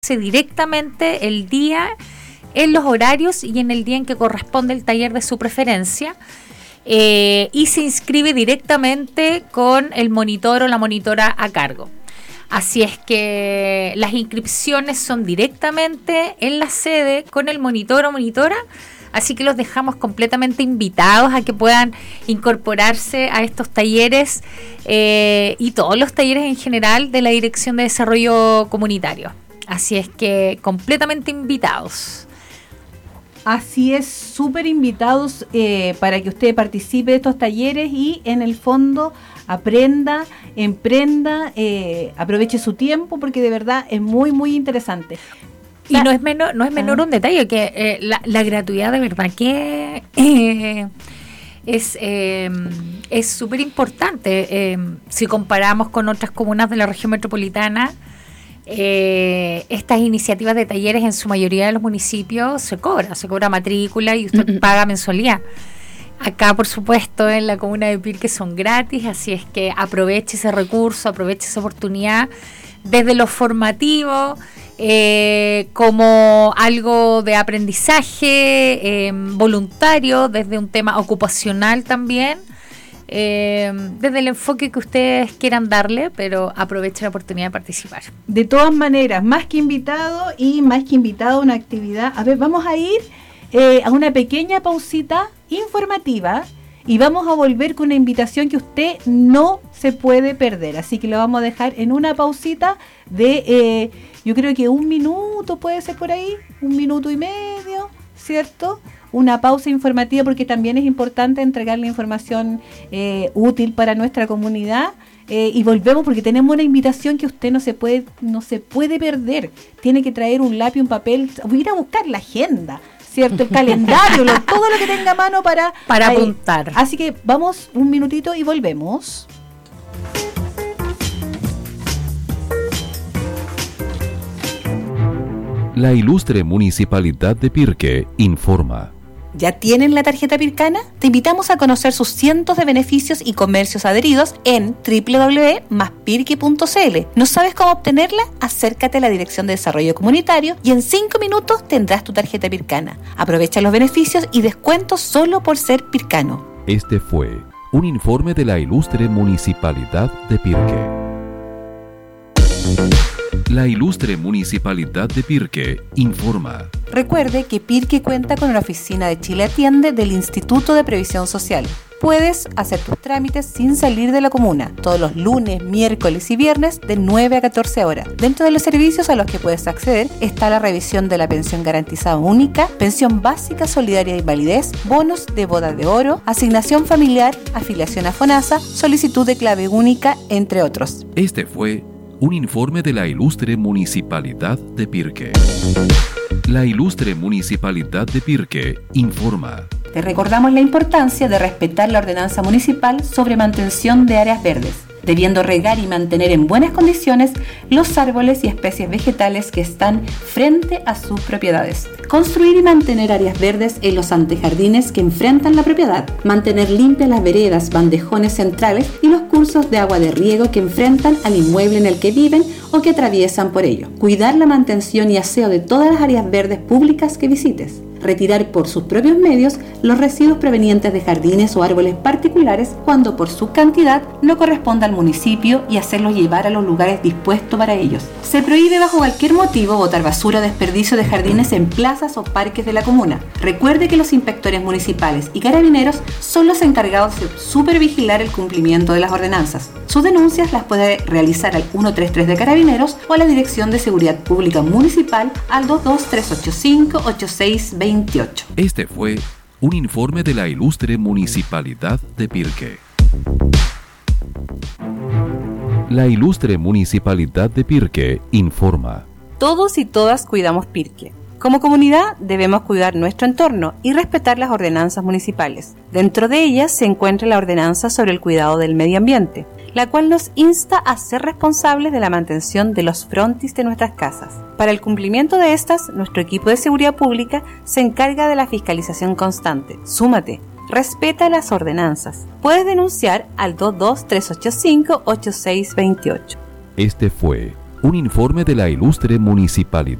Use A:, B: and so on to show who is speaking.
A: directamente el día, en los horarios y en el día en que corresponde el taller de su preferencia, y se inscribe directamente con el monitor o la monitora a cargo. Así es que las inscripciones son directamente en la sede con el monitor o monitora, así que los dejamos completamente invitados a que puedan incorporarse a estos talleres y todos los talleres en general de la Dirección de Desarrollo Comunitario. Así es que completamente invitados.
B: Así es, súper invitados para que usted participe de estos talleres y en el fondo aprenda, emprenda, aproveche su tiempo porque de verdad es muy, muy interesante.
A: Y no es menor un detalle, que la gratuidad de verdad que es súper importante. Si comparamos con otras comunas de la región metropolitana, estas iniciativas de talleres en su mayoría de los municipios se cobra matrícula y usted paga mensualidad. Acá, por supuesto, en la comuna de Pirque son gratis, así es que aproveche ese recurso, aproveche esa oportunidad desde lo formativo, como algo de aprendizaje voluntario, desde un tema ocupacional también, desde el enfoque que ustedes quieran darle, pero aprovechen la oportunidad de participar.
B: De todas maneras, más que invitado a una actividad. A ver, vamos a ir a una pequeña pausita informativa y vamos a volver con una invitación que usted no se puede perder. Así que lo vamos a dejar en una pausita de, yo creo que 1 minuto, puede ser por ahí, 1 minuto y medio, ¿cierto? Una pausa informativa porque también es importante entregar la información útil para nuestra comunidad. Y volvemos porque tenemos una invitación que usted no se puede perder. Tiene que traer un lápiz, un papel, ir a buscar la agenda, ¿cierto? El calendario, todo lo que tenga a mano para
A: apuntar.
B: Así que vamos 1 minutito y volvemos.
C: La ilustre Municipalidad de Pirque informa.
D: ¿Ya tienen la tarjeta Pircana? Te invitamos a conocer sus cientos de beneficios y comercios adheridos en www.maspirque.cl. ¿No sabes cómo obtenerla? Acércate a la Dirección de Desarrollo Comunitario y en 5 minutos tendrás tu tarjeta Pircana. Aprovecha los beneficios y descuentos solo por ser pircano.
C: Este fue un informe de la ilustre Municipalidad de Pirque. La ilustre Municipalidad de Pirque informa.
D: Recuerde que Pirque cuenta con una oficina de Chile Atiende del Instituto de Previsión Social. Puedes hacer tus trámites sin salir de la comuna, todos los lunes, miércoles y viernes de 9 a 14 horas. Dentro de los servicios a los que puedes acceder está la revisión de la pensión garantizada única, pensión básica solidaria de invalidez, bonos de boda de oro, asignación familiar, afiliación a FONASA, solicitud de clave única, entre otros.
C: Este fue un informe de la ilustre Municipalidad de Pirque. La ilustre Municipalidad de Pirque informa.
D: Te recordamos la importancia de respetar la ordenanza municipal sobre mantención de áreas verdes, debiendo regar y mantener en buenas condiciones los árboles y especies vegetales que están frente a sus propiedades. Construir y mantener áreas verdes en los antejardines que enfrentan la propiedad. Mantener limpias las veredas, bandejones centrales y los cursos de agua de riego que enfrentan al inmueble en el que viven o que atraviesan por ello. Cuidar la mantención y aseo de todas las áreas verdes públicas que visites. Retirar por sus propios medios los residuos provenientes de jardines o árboles particulares cuando por su cantidad no corresponda al municipio y hacerlos llevar a los lugares dispuestos para ellos. Se prohíbe bajo cualquier motivo botar basura o desperdicio de jardines en plazas o parques de la comuna. Recuerde que los inspectores municipales y carabineros son los encargados de supervigilar el cumplimiento de las ordenanzas. Sus denuncias las puede realizar al 133 de Carabineros o a la Dirección de Seguridad Pública Municipal al 22385-8628.
C: Este fue un informe de la ilustre Municipalidad de Pirque. La ilustre Municipalidad de Pirque informa.
D: Todos y todas cuidamos Pirque. Como comunidad debemos cuidar nuestro entorno y respetar las ordenanzas municipales. Dentro de ellas se encuentra la ordenanza sobre el cuidado del medio ambiente, la cual nos insta a ser responsables de la mantención de los frontis de nuestras casas. Para el cumplimiento de estas, nuestro equipo de seguridad pública se encarga de la fiscalización constante. Súmate, respeta las ordenanzas. Puedes denunciar al 22385-8628.
C: Este fue Un informe de la Ilustre Municipalidad